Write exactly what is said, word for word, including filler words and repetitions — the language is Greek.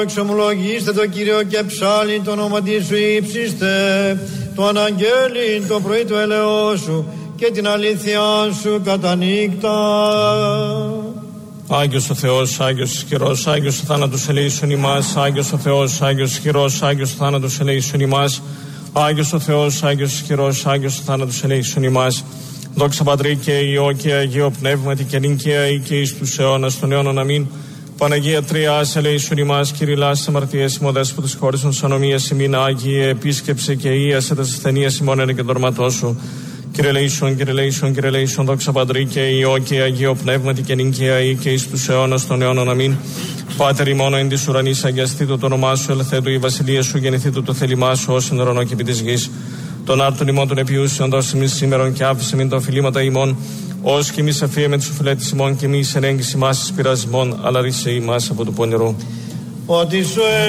Εξομολογήστε το Κύριο και ψάλλει το όνομα της σου ύψιστε, το αναγγέλιν το πρωί του ελεός σου και την αλήθεια σου κατά νύχτα. Άγιος ο Θεός, Άγιος ισχυρός, Άγιος ο θάνατος ελέησον ημάς, Άγιος ο Θεός, Άγιος ισχυρός, Άγιος ο θάνατος ελέησον ημάς, Άγιος ο Θεός, Άγιος ισχυρός, Άγιος ο θάνατος ελέησον ημάς. Δόξα Πατρί και Υιό και Αγίο Πνεύματι και νυν και αεί και εις τους αιώνας των αιώνων αμήν. Παναγία Τριάς ελέησον ημάς, κηρυλάς αμαρτίες ημών δέσποτες χώρισον σανομίας ημίν, Άγιε επίσκεψε και ίασε τας ασθενείας ημών εν και δορματός σου. Κύριε ελέησον, Κύριε ελέησον, Κύριε ελέησον, δόξα Πατρί και Υιό και Αγίο Πνεύματι και νυν και αεί και εις τους αιώνας των αιώνων αμήν. Πάτερ ημών εν της ουρανής, αγιαστήτω το όνομά σου, ελθέτω η βασιλεία σου, γεννηθήτω το θέλημά σου, ως εν ουρανό και επί της γης. Τον άρτον ημών των επιούσεων δώσει ημίν σήμερον και άφησε μην τα οφειλήματα ημών, ως και εμείς αφίεμε τους οφειλέτης ημών και εμείς εν έγκυση μας εις πειρασμών, αλλά ρίσε ημάς από του πονηρού. Ότι σου